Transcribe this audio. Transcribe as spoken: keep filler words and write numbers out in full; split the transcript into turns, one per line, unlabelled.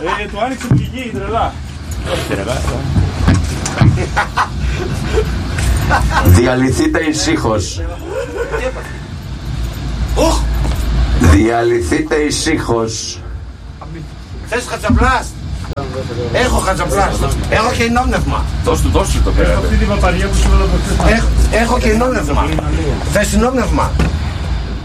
Ε, του άνοιξε πηγή, τρελά.
Διαλυθείτε ησύχως. Διαλυθείτε ησύχως.
Θες χατσαπλάς? Έχω χατσαπλάς. Έχω και ενόπνευμα.
Δώσ' του, δώσ' του το πέρα.
Αυτή την παπαριά που σου λέω από χθες.
Έχω και ενόπνευμα. Θες ενόπνευμα?